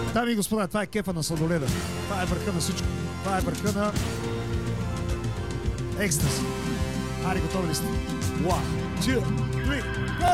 Дами и господа, това е кефа на сладоледа. Това е върха на всичко. Това е върха на екстази. Ари, готови ли сте? 1, 2, 3, go!